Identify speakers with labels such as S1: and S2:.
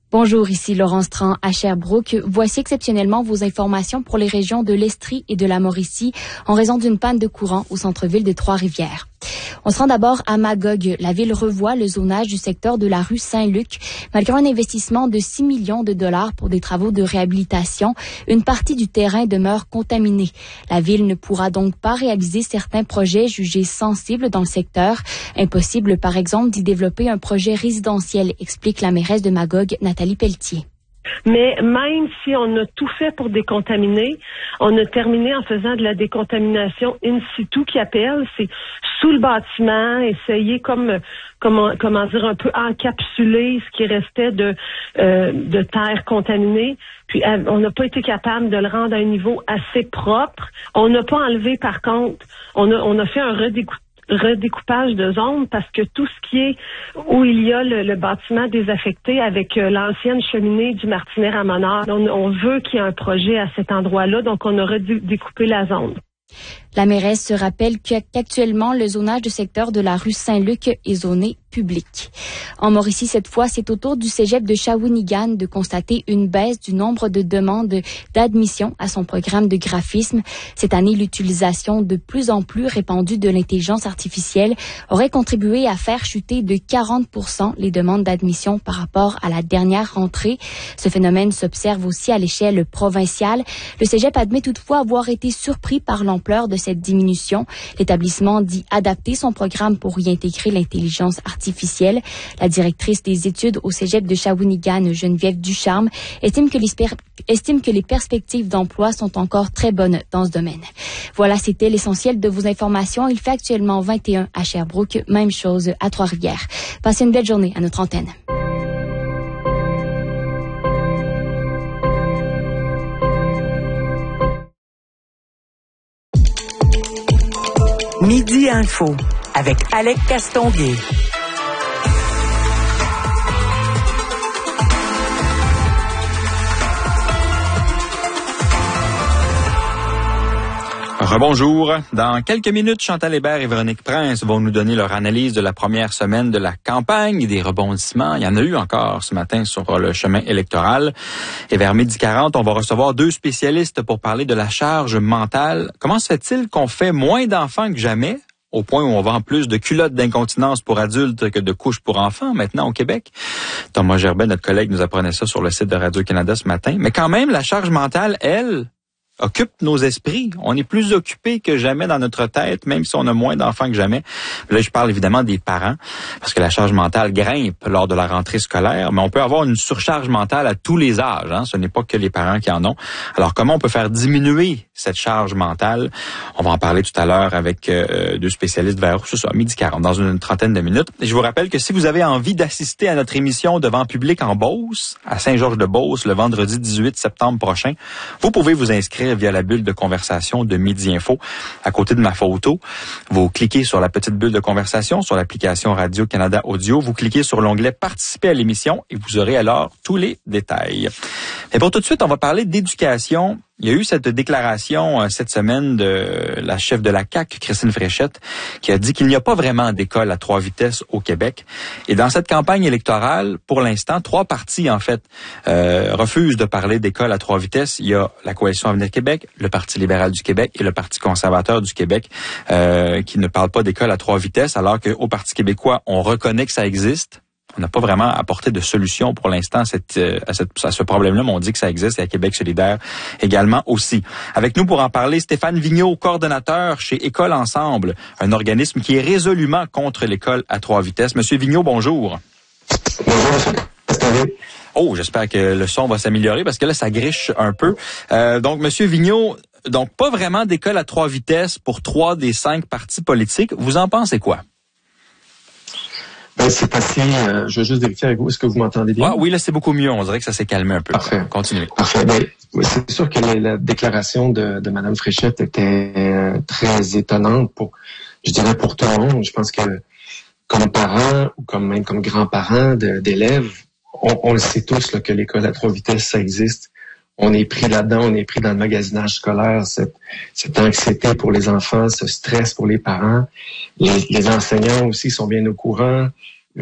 S1: Bonjour, ici Laurence Tran à Sherbrooke. Voici exceptionnellement vos informations pour les régions de l'Estrie et de la Mauricie en raison d'une panne de courant au centre-ville de Trois-Rivières. On se rend d'abord à Magog. La ville revoit le zonage du secteur de la rue Saint-Luc. Malgré un investissement de 6 millions de dollars pour des travaux de réhabilitation, une partie du terrain demeure contaminée. La ville ne pourra donc pas réaliser certains projets jugés sensibles dans le secteur. Impossible, par exemple, d'y développer un projet résidentiel, explique la mairesse de Magog, Nathalie Pelletier.
S2: Mais même si on a tout fait pour décontaminer, on a terminé en faisant de la décontamination in situ qui appelle, c'est sous le bâtiment, essayer comment dire, un peu encapsuler ce qui restait de terre contaminée. Puis on n'a pas été capable de le rendre à un niveau assez propre. On n'a pas enlevé, par contre, on a fait un redécoupage de zones parce que tout ce qui est où il y a le bâtiment désaffecté avec l'ancienne cheminée du Martinet-Ramonard, on veut qu'il y ait un projet à cet endroit-là, donc on a redécoupé la zone.
S1: La mairesse se rappelle qu'actuellement, le zonage du secteur de la rue Saint-Luc est zoné public. En Mauricie, cette fois, c'est au tour du cégep de Shawinigan de constater une baisse du nombre de demandes d'admission à son programme de graphisme. Cette année, l'utilisation de plus en plus répandue de l'intelligence artificielle aurait contribué à faire chuter de 40% les demandes d'admission par rapport à la dernière rentrée. Ce phénomène s'observe aussi à l'échelle provinciale. Le cégep admet toutefois avoir été surpris par l'ampleur de cette diminution. L'établissement dit adapter son programme pour y intégrer l'intelligence artificielle. La directrice des études au cégep de Shawinigan, Geneviève Ducharme, estime que les perspectives d'emploi sont encore très bonnes dans ce domaine. Voilà, c'était l'essentiel de vos informations. Il fait actuellement 21 à Sherbrooke, même chose à Trois-Rivières. Passez une belle journée à notre antenne.
S3: Midi Info avec Alec Castonguay.
S4: Rebonjour. Dans quelques minutes, Chantal Hébert et Véronique Prince vont nous donner leur analyse de la première semaine de la campagne et des rebondissements. Il y en a eu encore ce matin sur le chemin électoral. Et vers 12h40, on va recevoir 2 spécialistes pour parler de la charge mentale. Comment se fait-il qu'on fait moins d'enfants que jamais, au point où on vend plus de culottes d'incontinence pour adultes que de couches pour enfants maintenant au Québec? Thomas Gerbet, notre collègue, nous apprenait ça sur le site de Radio-Canada ce matin. Mais quand même, la charge mentale, elle, occupe nos esprits. On est plus occupé que jamais dans notre tête, même si on a moins d'enfants que jamais. Là, je parle évidemment des parents, parce que la charge mentale grimpe lors de la rentrée scolaire, mais on peut avoir une surcharge mentale à tous les âges. Ce n'est pas que les parents qui en ont. Alors, comment on peut faire diminuer cette charge mentale? On va en parler tout à l'heure avec 2 spécialistes vers 12h40, dans une trentaine de minutes. Et je vous rappelle que si vous avez envie d'assister à notre émission devant public en Beauce, à Saint-Georges-de-Beauce, le vendredi 18 septembre prochain, vous pouvez vous inscrire via la bulle de conversation de Midi Info. À côté de ma photo, vous cliquez sur la petite bulle de conversation sur l'application Radio-Canada Audio. Vous cliquez sur l'onglet « Participer à l'émission » et vous aurez alors tous les détails. Et pour tout de suite, on va parler d'éducation. Il y a eu cette déclaration cette semaine de la chef de la CAQ, Christine Fréchette, qui a dit qu'il n'y a pas vraiment d'école à 3 vitesses au Québec. Et dans cette campagne électorale, pour l'instant, 3 partis, en fait, refusent de parler d'école à 3 vitesses. Il y a la Coalition Avenir Québec, le Parti libéral du Québec et le Parti conservateur du Québec qui ne parlent pas d'école à 3 vitesses, alors qu'au Parti québécois, on reconnaît que ça existe. On n'a pas vraiment apporté de solution pour l'instant à ce problème-là, mais on dit que ça existe et à Québec solidaire également aussi. Avec nous pour en parler, Stéphane Vigneault, coordonnateur chez École Ensemble, un organisme qui est résolument contre l'école à 3 vitesses. Monsieur Vigneault, bonjour.
S5: Bonjour.
S4: Oh, j'espère que le son va s'améliorer parce que là, ça griche un peu. Donc, Monsieur Vigneault, donc pas vraiment d'école à 3 vitesses pour 3 des 5 partis politiques. Vous en pensez quoi?
S5: Ben, c'est passé, je vais juste vérifier avec vous, est-ce que vous m'entendez bien?
S4: Ah, oui, là, c'est beaucoup mieux. On dirait que ça s'est calmé un peu.
S5: Parfait.
S4: Continuez.
S5: Parfait. Ben, c'est sûr que la déclaration de Mme Fréchette était très étonnante je dirais pour tout le monde. Je pense que comme parents ou même comme grands-parents d'élèves, on le sait tous là, que l'école à 3 vitesses, ça existe. On est pris là-dedans, on est pris dans le magasinage scolaire, cette anxiété pour les enfants, ce stress pour les parents. Les enseignants aussi sont bien au courant.